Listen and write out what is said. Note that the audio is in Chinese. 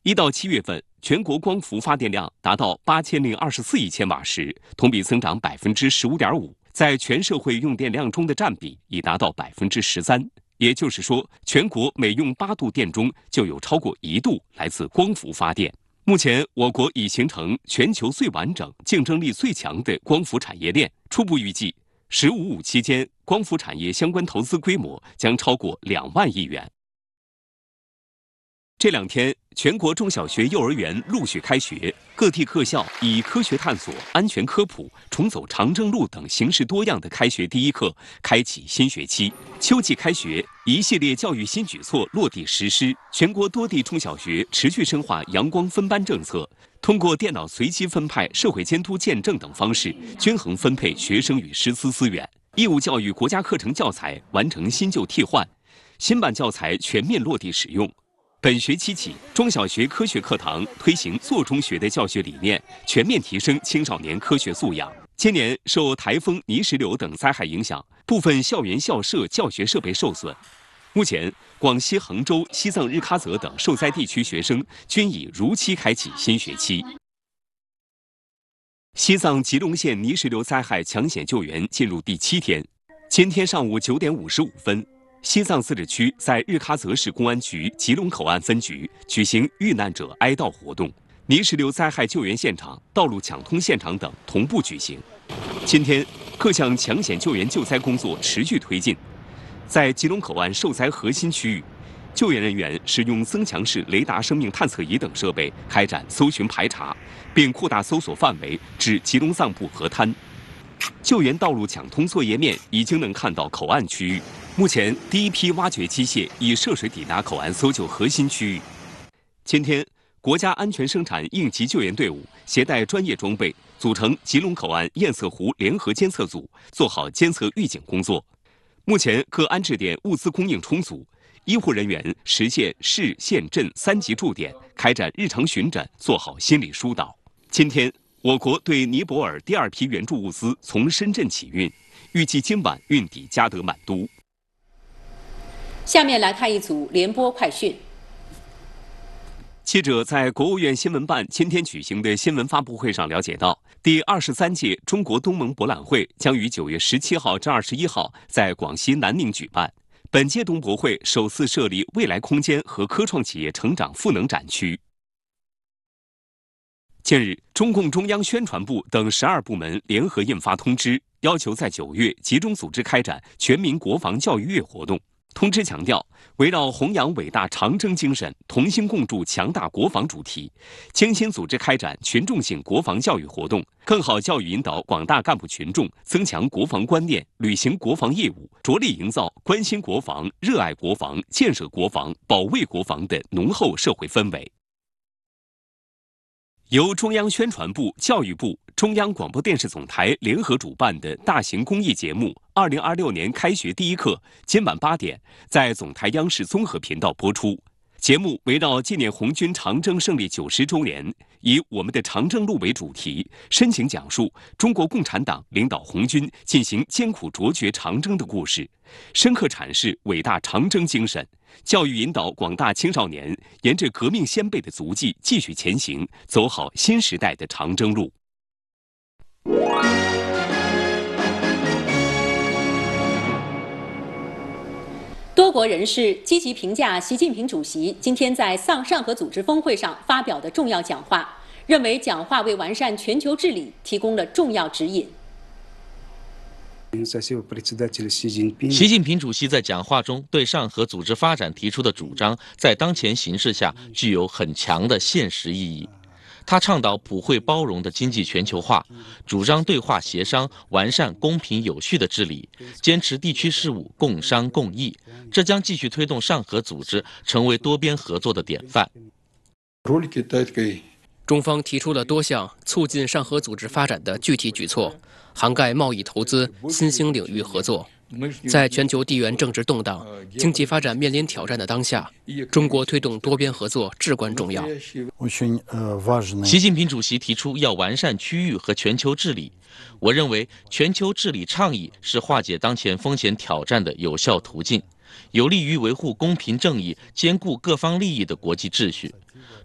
1到7月份，全国光伏发电量达到8024亿千瓦时，同比增长15.5%，在全社会用电量中的占比已达到13%。也就是说，全国每用8度电中就有超过1度来自光伏发电。目前，我国已形成全球最完整、竞争力最强的光伏产业链。初步预计，“15+5”期间，光伏产业相关投资规模将超过2万亿元。这2天，全国中小学、幼儿园陆续开学，各地各校以科学探索、安全科普、重走长征路等形式多样的开学第一课，开启新学期。秋季开学，一系列教育新举措落地实施，全国多地中小学持续深化阳光分班政策，通过电脑随机分派、社会监督见证等方式，均衡分配学生与师资资源。义务教育国家课程教材完成新旧替换，新版教材全面落地使用。本学期起，中小学科学课堂推行做中学的教学理念，全面提升青少年科学素养。今年受台风、泥石流等灾害影响，部分校园校舍教学设备受损。目前，广西衡州、西藏日喀则等受灾地区学生均已如期开启新学期。西藏吉隆县泥石流灾害抢险救援进入第7天，今天上午9点55分。西藏自治区在日喀则市公安局吉隆口岸分局举行遇难者哀悼活动，泥石流灾害救援现场、道路抢通现场等同步举行。今天，各项抢险救援救灾工作持续推进。在吉隆口岸受灾核心区域，救援人员使用增强式雷达生命探测仪等设备开展搜寻排查，并扩大搜索范围至吉隆藏布河滩。救援道路抢通作业面已经能看到口岸区域。目前，第一批挖掘机械已涉水抵达口岸搜救核心区域。今天，国家安全生产应急救援队伍携带专业装备，组成吉隆口岸堰塞湖联合监测组，做好监测预警工作。目前，各安置点物资供应充足，医护人员实现市、县、镇3级驻点，开展日常巡诊，做好心理疏导。今天，我国对尼泊尔第2批援助物资从深圳起运，预计今晚运抵加德满都。 下面来看一组联播快讯。 记者在国务院新闻办今天举行的新闻发布会上了解到，第23届中国东盟博览会将于9月17号至21号在广西南宁举办。本届东博会首次设立未来空间和科创企业成长赋能展区。近日，中共中央宣传部等12部门联合印发通知，要求在9月集中组织开展全民国防教育月活动。通知强调，围绕弘扬伟大长征精神、同心共筑强大国防主题，精心组织开展群众性国防教育活动，更好教育引导广大干部群众增强国防观念，履行国防业务，着力营造关心国防、热爱国防、建设国防、保卫国防的浓厚社会氛围。由中央宣传部、教育部、中央广播电视总台联合主办的大型公益节目2026年开学第一课，今晚8点在总台央视综合频道播出。节目围绕纪念红军长征胜利90周年，以我们的长征路为主题，深情讲述中国共产党领导红军进行艰苦卓绝长征的故事，深刻阐释伟大长征精神，教育引导广大青少年沿着革命先辈的足迹继续前行，走好新时代的长征路。 多国人士积极评价习近平主席今天在上合组织峰会上发表的重要讲话，认为讲话为完善全球治理提供了重要指引。 习近平主席在讲话中对上合组织发展提出的主张，在当前形势下具有很强的现实意义。他倡导普惠包容的经济全球化，主张对话协商，完善公平有序的治理，坚持地区事务共商共议，这将继续推动上合组织成为多边合作的典范。 中方提出了多项促进上合组织发展的具体举措，涵盖贸易、投资、新兴领域合作。在全球地缘政治动荡、经济发展面临挑战的当下，中国推动多边合作至关重要。 习近平主席提出要完善区域和全球治理，我认为全球治理倡议是化解当前风险挑战的有效途径，有利于维护公平正义、兼顾各方利益的国际秩序。